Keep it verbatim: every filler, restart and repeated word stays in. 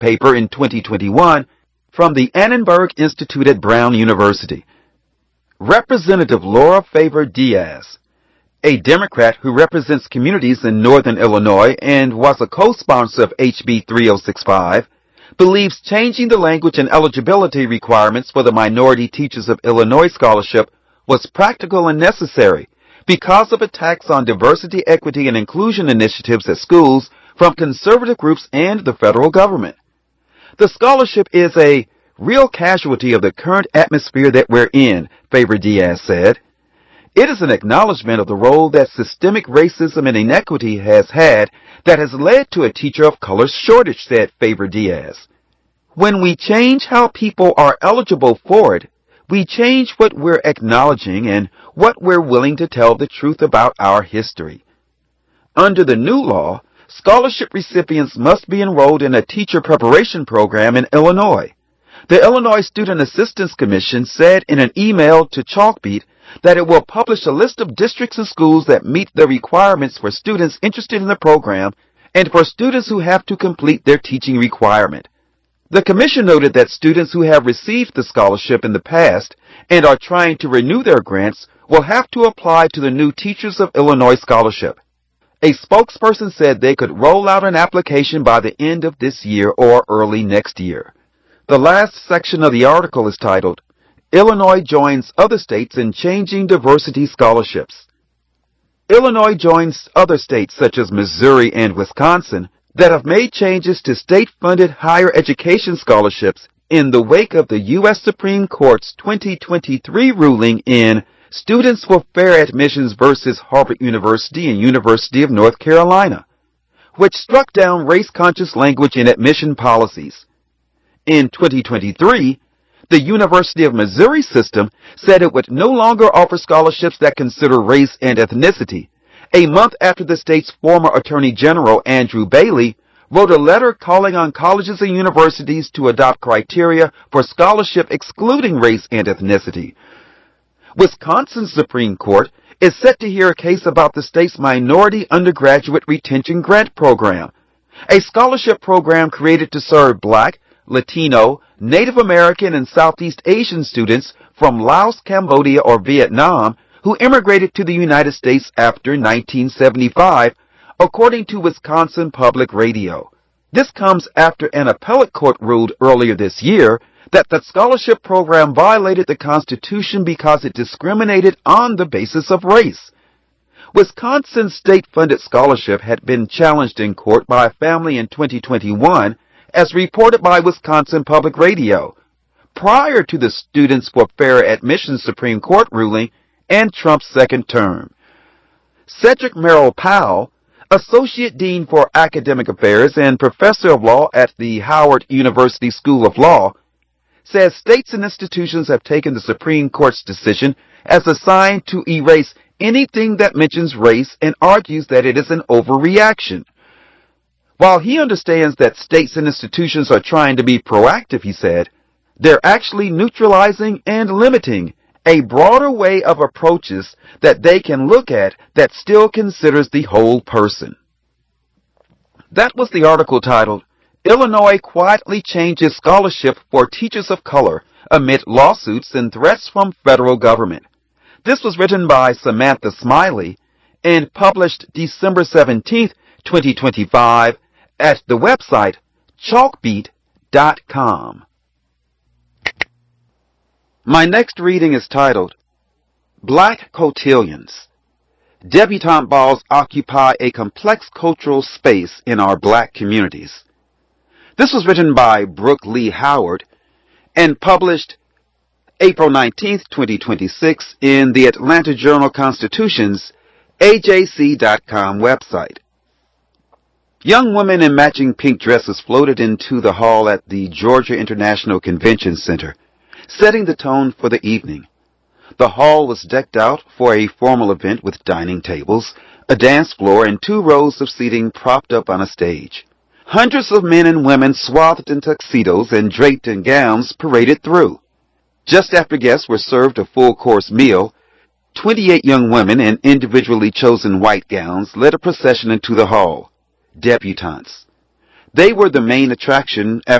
paper in twenty twenty-one from the Annenberg Institute at Brown University. Representative Laura Favor Diaz, a Democrat who represents communities in northern Illinois and was a co-sponsor of H B three oh six five, believes changing the language and eligibility requirements for the Minority Teachers of Illinois Scholarship was practical and necessary because of attacks on diversity, equity, and inclusion initiatives at schools from conservative groups and the federal government. The scholarship is a real casualty of the current atmosphere that we're in, Favor Diaz said. It is an acknowledgement of the role that systemic racism and inequity has had that has led to a teacher of color shortage, said Favor Diaz. When we change how people are eligible for it, we change what we're acknowledging and what we're willing to tell the truth about our history. Under the new law, scholarship recipients must be enrolled in a teacher preparation program in Illinois. The Illinois Student Assistance Commission said in an email to Chalkbeat that it will publish a list of districts and schools that meet the requirements for students interested in the program and for students who have to complete their teaching requirement. The commission noted that students who have received the scholarship in the past and are trying to renew their grants will have to apply to the new Teachers of Illinois Scholarship. A spokesperson said they could roll out an application by the end of this year or early next year. The last section of the article is titled, Illinois Joins Other States in Changing Diversity Scholarships. Illinois joins other states such as Missouri and Wisconsin that have made changes to state-funded higher education scholarships in the wake of the U S Supreme Court's twenty twenty-three ruling in Students for Fair Admissions versus Harvard University and University of North Carolina, which struck down race-conscious language in admission policies. In twenty twenty-three, the University of Missouri system said it would no longer offer scholarships that consider race and ethnicity, a month after the state's former Attorney General, Andrew Bailey, wrote a letter calling on colleges and universities to adopt criteria for scholarship excluding race and ethnicity. Wisconsin's Supreme Court is set to hear a case about the state's Minority Undergraduate Retention Grant Program, a scholarship program created to serve Black, Latino, Native American, and Southeast Asian students from Laos, Cambodia, or Vietnam who immigrated to the United States after nineteen seventy-five, according to Wisconsin Public Radio. This comes after an appellate court ruled earlier this year that the scholarship program violated the Constitution because it discriminated on the basis of race. Wisconsin's state-funded scholarship had been challenged in court by a family in twenty twenty-one, as reported by Wisconsin Public Radio, prior to the Students for Fair Admissions Supreme Court ruling and Trump's second term. Cedric Merrill Powell, Associate Dean for Academic Affairs and Professor of Law at the Howard University School of Law, says states and institutions have taken the Supreme Court's decision as a sign to erase anything that mentions race and argues that it is an overreaction. While he understands that states and institutions are trying to be proactive, he said, they're actually neutralizing and limiting a broader way of approaches that they can look at that still considers the whole person. That was the article titled, Illinois Quietly Changes Scholarship for Teachers of Color Amid Lawsuits and Threats from Federal Government. This was written by Samantha Smiley and published December seventeenth, twenty twenty-five at the website chalkbeat dot com. My next reading is titled, Black Cotillions. Debutante balls occupy a complex cultural space in our black communities. This was written by Brooke Lee Howard and published April nineteenth, twenty twenty-six in the Atlanta Journal-Constitution's A J C dot com website. Young women in matching pink dresses floated into the hall at the Georgia International Convention Center, setting the tone for the evening. The hall was decked out for a formal event with dining tables, a dance floor, and two rows of seating propped up on a stage. Hundreds of men and women swathed in tuxedos and draped in gowns paraded through. Just after guests were served a full-course meal, twenty-eight young women in individually chosen white gowns led a procession into the hall. Debutantes. They were the main attraction at